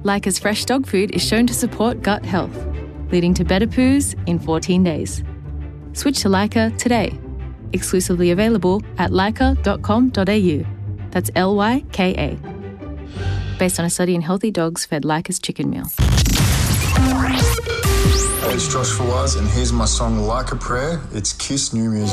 Lyca's fresh dog food is shown to support gut health, leading to better poos in 14 days. Switch to Lyca today. Exclusively available at lyca.com.au. That's Lyka. Based on a study in healthy dogs fed Lyca's chicken meal. Hey, it's Josh Fawaz, and here's my song Like a Prayer. It's Kiss New Music.